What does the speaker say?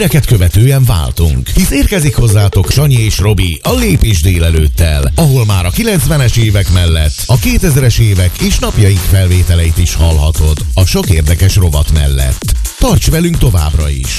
híreket követően váltunk, hisz érkezik hozzátok Sanyi és Robi a Lépés délelőttel, ahol már a 90-es évek mellett a 2000-es évek és napjaink felvételeit is hallhatod a sok érdekes rovat mellett. Tarts velünk továbbra is!